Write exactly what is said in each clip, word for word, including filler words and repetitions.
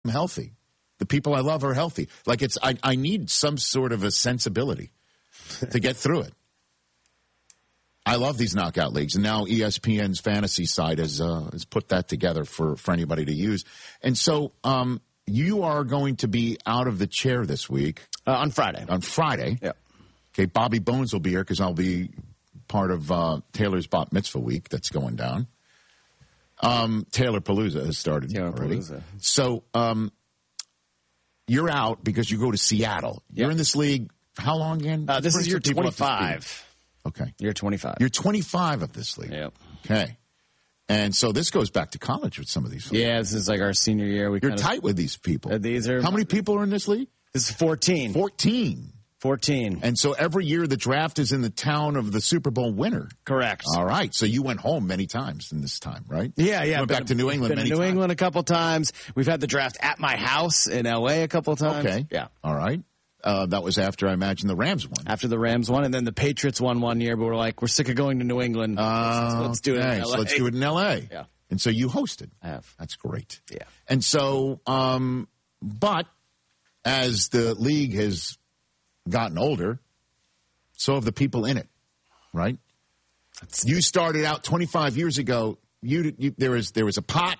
healthy. The people I love are healthy. Like it's, I, I need some sort of a sensibility to get through it. I love these knockout leagues, and now E S P N's fantasy site has uh, has put that together for, for anybody to use. And so um, you are going to be out of the chair this week. Uh, on Friday. On Friday. Yeah. Okay, Bobby Bones will be here because I'll be part of uh, Taylor's Bat Mitzvah week that's going down. Um, Taylor Palooza has started Taylor already. Palooza. So um, you're out because you go to Seattle. Yep. You're in this league how long again? Uh, this Bring is year some people up to speed. twenty-five. Okay. Year twenty-five. You're twenty-five of this league. Yep. Okay. And so this goes back to college with some of these folks. Yeah, this is like our senior year. We You're kind tight with these people. Uh, these are How many people are in this league? This is fourteen. fourteen. fourteen. And so every year the draft is in the town of the Super Bowl winner. Correct. All right. So you went home many times in this time, right? Yeah, yeah. Went been, back to New England been many to New times. England a couple times. We've had the draft at my house in L A a couple times. Okay. Yeah. All right. Uh, that was after, I imagine, the Rams won. After the Rams won, and then the Patriots won one year, but we're like, we're sick of going to New England. Uh, let's, let's do it in okay, L A. so let's do it in L A. Yeah. And so you hosted. I have. That's great. Yeah. And so, um, but as the league has gotten older, so have the people in it, right? That's, you started out twenty-five years ago. You, you there was there was a pot,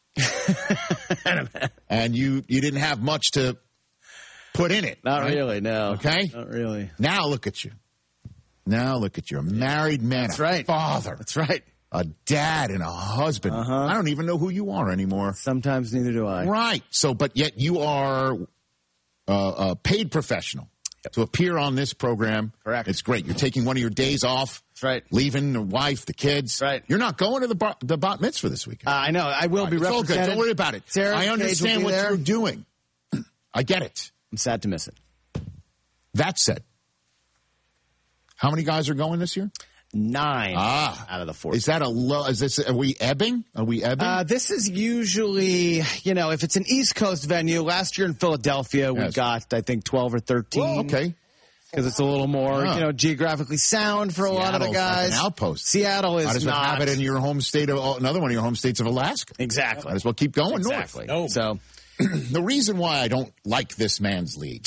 and you you didn't have much to put in it. Not right? really, no. Okay, not really. Now look at you. Now look at you, a married man, That's a right. father. That's right. A dad and a husband. Uh-huh. I don't even know who you are anymore. Sometimes neither do I. Right. So, but yet you are uh, a paid professional yep. to appear on this program. Correct. It's great. You're taking one of your days off. That's right. Leaving the wife, the kids. Right. You're not going to the bar, the bat mitzvah this weekend. Uh, I know. I will right. be it's all represented. good. Don't worry about it. Sarah I understand what there. you're doing. I get it. I'm sad to miss it. That said, how many guys are going this year? Nine ah, out of the fourteen. Is that a low? Is this? Are we ebbing? Are we ebbing? Uh, this is usually, you know, if it's an East Coast venue. Last year in Philadelphia, we Yes. got I think twelve or thirteen. Well, okay, because it's a little more, yeah. you know, geographically sound for a lot of the Seattle's guys. like an outpost. Seattle is Might as well not. have it in your home state of another one of your home states of Alaska. Exactly. Might as well keep going Exactly. north. So the reason why I don't like this man's league.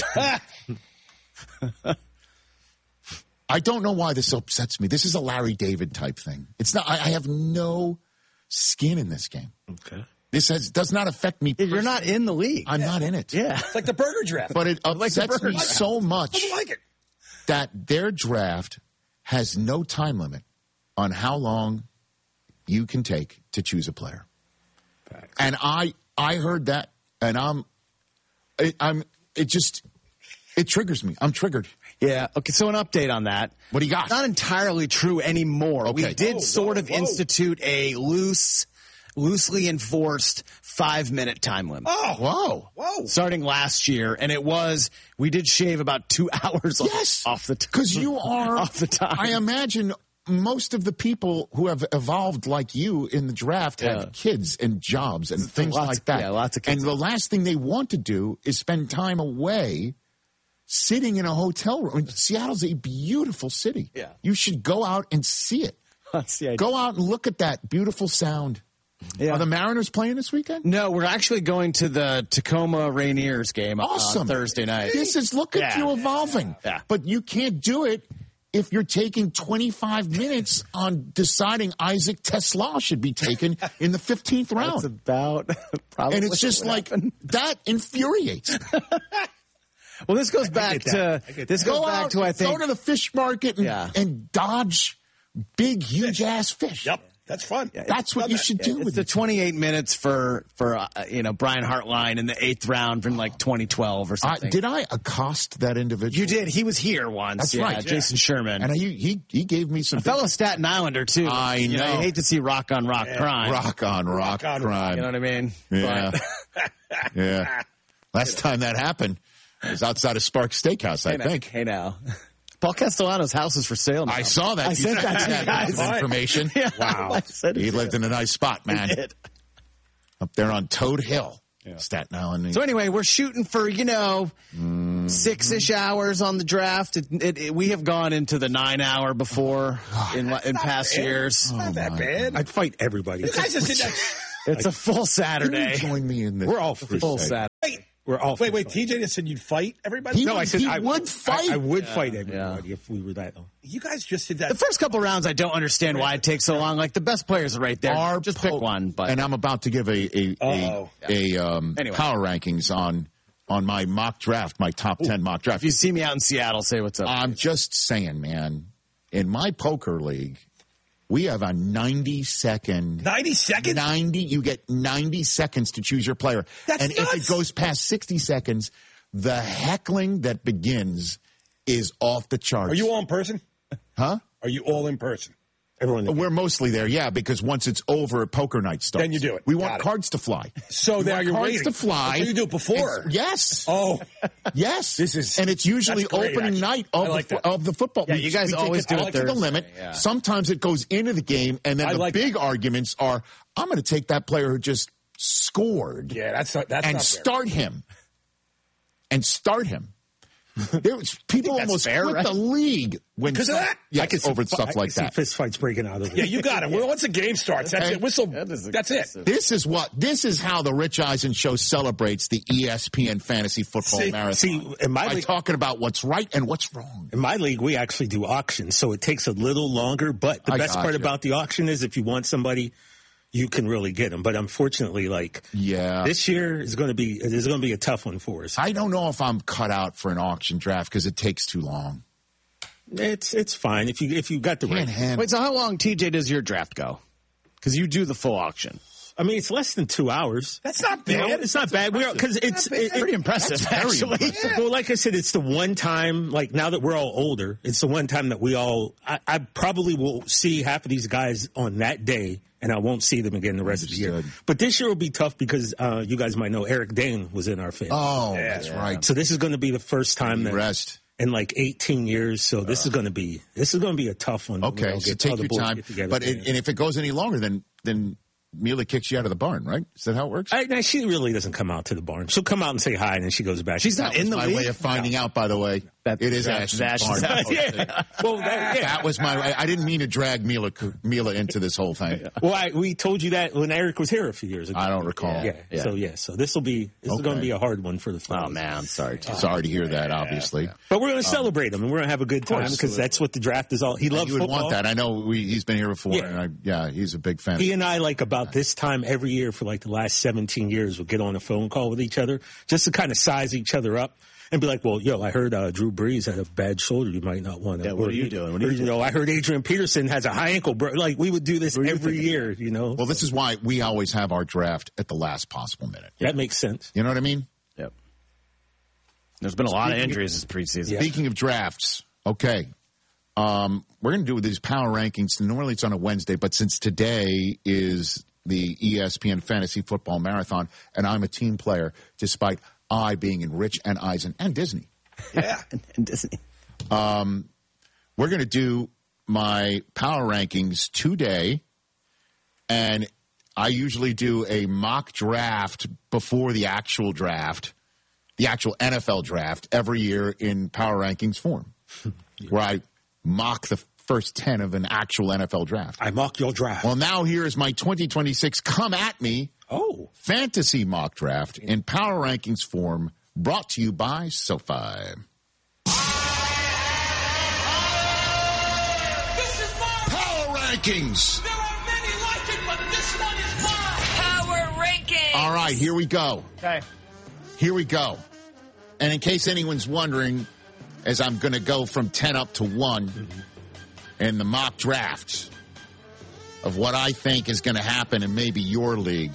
I don't know why this upsets me. This is a Larry David type thing. It's not. I, I have no skin in this game. Okay. This has does not affect me. you're not in the league. I'm not in it. Yeah. It's like the burger draft. But it like the upsets burger me draft. so I much don't like it. that their draft has no time limit on how long you can take to choose a player. Facts. And I I heard that, and I'm it, I'm it just it triggers me. I'm triggered. Yeah. Okay. So an update on that. What do you got? Not entirely true anymore. Okay. We did Whoa, sort whoa, of whoa. institute a loose, loosely enforced five minute time limit. Oh, Whoa. whoa. Starting last year, and it was we did shave about two hours off, Yes. off the t- Because you are off the time. I imagine most of the people who have evolved like you in the draft Yeah. have kids and jobs and things Lots like of- that. yeah, lots of kids. And the last thing they want to do is spend time away sitting in a hotel room. Seattle's a beautiful city. Yeah. You should go out and see it. That's the idea. Go out and look at that beautiful sound. Yeah. Are the Mariners playing this weekend? No, we're actually going to the Tacoma Rainiers game Awesome. on Thursday night. This is, look at Yeah. you evolving. Yeah. But you can't do it if you're taking twenty-five minutes on deciding Isaac Tesla should be taken in the fifteenth That's round. about probably And it's just what like, happened. that infuriates. Well, this goes back get to that. I get this that. goes Go back out, to I think go to the fish market and, Yeah. and dodge big, huge ass fish. Yep. That's fun. That's what Done you that. should do it's with the it. twenty-eight minutes for for uh, you know Brian Hartline in the eighth round from like twenty twelve or I, something. did I accost that individual? You did. He was here once. That's yeah, right. Jason Sherman. And he, he, he gave me some a fellow Staten Islander too. I You know. I hate to see rock on rock crime. rock on rock, on crime. You know what I mean? Yeah. But, Yeah. Last time that happened was outside of Sparks Steakhouse, I hey, now, think. hey now. Paul Castellano's house is for sale now. I saw that. I You sent that to you guys. information. Yeah, Wow. I said it He to lived you. in a nice spot, man. He did. Up there on Toad Hill, Staten Island. So anyway, we're shooting for, you know, Mm-hmm. six-ish hours on the draft. It, it, it, we have gone into the nine hour before in, in past bad. years. It's not that bad. I'd fight everybody. You guys just sit there. It's a full Saturday. Can you join me in this? We're all full, full Saturday. Wait, We're all wait, wait. fight. T J just said you'd fight everybody. He No, would, I said he I would fight. I, I would Yeah, fight everybody yeah. if we were that. You guys just did that. The first couple rounds, I don't understand why it takes so long. Like, the best players are right there. Our Just po- pick one. But and I'm about to give a a a, Uh-oh. a um, Anyway. power rankings on on my mock draft, my top ten mock draft. if you see me out in Seattle, say what's up. I'm just saying, man. In my poker league, we have a ninety second. ninety seconds. ninety. You get ninety seconds to choose your player, That's and if nuts. it goes past sixty seconds, the heckling that begins is off the charts. Are you all in person? Huh? Are you all in person? Everyone. We're mostly there, yeah, because once it's over, poker night starts. Then you do it. We Got want it. cards to fly. So We now want you're cards waiting. to fly. So you do it before. And- yes. Oh, Yes. This is- and it's usually that's great, opening actually. night of, I like the, that. of the football. Yeah, We- you guys we take always it do it out to the Thursday, limit. yeah. Sometimes it goes into the game, and then I the like big that. arguments are, I'm going to take that player who just scored yeah. That's not, that's and not fair. start him. And start him. There was, people that's almost fair, quit right? the league when Because of some- that? Yes, I can see over fi- stuff I like can see that. fist fights breaking out over Yeah, you got it. Well, once the game starts, that's Okay. it. Whistle. That is That's it. aggressive. This is what this is how the Rich Eisen show celebrates the E S P N fantasy football See- marathon. see, in my by league- talking about what's right and what's wrong. In my league, we actually do auctions, so it takes a little longer. But the I best part gotcha. about the auction is if you want somebody, you can really get them. But unfortunately, like Yeah. this year is going to be is going to be a tough one for us. I don't know if I'm cut out for an auction draft because it takes too long. It's it's fine if you if you got the Can't right. handle. Wait, so how long, T J, does your draft go? Because you do the full auction. I mean, it's less than two hours. That's not You know, bad. it's not bad. We're because it's bad. it- it- Pretty impressive, That's very actually. impressive. Well, like I said, it's the one time, like now that we're all older, it's the one time that we all, I, I probably will see half of these guys on that day, and I won't see them again the rest of the year. Understood. But this year will be tough because uh, you guys might know Eric Dane was in our family. Oh, that's right. So this is going to be the first time that Rest. in like eighteen years. So this is going to be, this is going to be a tough one. when we Okay, all so get- all take the your boys time. get together. But it, and if it goes any longer, then then Mila kicks you out of the barn, right? Is that how it works? I, no, she really doesn't come out to the barn. She'll come out and say hi, and then she goes back. She's not That was in the my league. way of finding out, by the way. That- it is that's Ashton's Ashton's barn. house. yeah. Well, that, yeah. That was my. I didn't mean to drag Mila Mila into this whole thing. Well, I, we told you that when Eric was here a few years ago. I don't recall. Yeah. Yeah. So yeah. So this will be this is Okay. going to be a hard one for the fellas. Oh, man, I'm sorry, T J. Sorry to hear that. Obviously, But we're going to celebrate him and we're going to have a good time because that's what the draft is all. He loves you would football. want that. I know we, he's been here before. Yeah. And I, yeah, he's a big fan. He and I, like about this time every year for like the last seventeen years, would get on a phone call with each other just to kind of size each other up and be like, well, yo, I heard uh, Drew Brees had a bad shoulder. You might not want to. Yeah, what are you doing? What are Or, you you know, I heard Adrian Peterson has a high ankle. Bro. Like we would do this every year, you know. Well, this is why we always have our draft at the last possible minute. that makes sense. You know what I mean? Yep. There's been a lot of injuries this preseason. Yeah. Speaking of drafts, okay. Um, we're going to do these power rankings. Normally it's on a Wednesday, but since today is the E S P N Fantasy Football Marathon, and I'm a team player, despite I being in Rich and Eisen and Disney, Yeah. And Disney. we're going to do my power rankings today, and I usually do a mock draft before the actual draft, the actual N F L draft, every year in power rankings form, where I mock the first ten of an actual N F L draft. I mock your draft. Well, now here is my twenty twenty-six Come At Me oh. fantasy mock draft in power rankings form, brought to you by SoFi. This is mine. Power rankings. There are many like it, but this one is mine. Power ranking. All right, here we go. Okay. Here we go. And in case anyone's wondering, as I'm going to go from ten up to one mm-hmm. in the mock drafts of what I think is going to happen in maybe your league,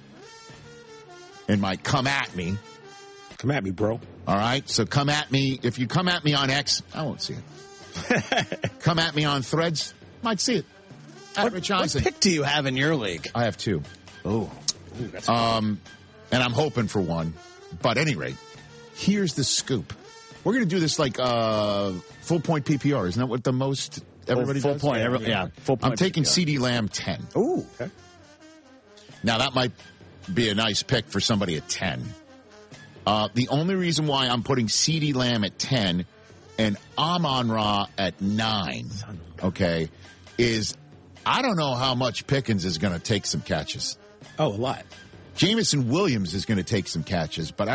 in my Come At Me. Come at me, bro. All right, so come at me. If you come at me on X, I won't see it. Come at me on Threads, might see it. At Rich What Eisen. pick do you have in your league? I have two. Oh. Um, and I'm hoping for one. But at any rate, here's the scoop. We're going to do this like uh, full point P P R. Isn't that what the most everybody full does? point. Every, yeah, full point. I'm taking P P R. CeeDee Lamb ten. Ooh. Okay. Now, that might be a nice pick for somebody at ten. Uh, the only reason why I'm putting CeeDee Lamb at ten and Amon-Ra at nine, okay, is I don't know how much Pickens is going to take some catches. Oh, a lot. Jameson Williams is going to take some catches, but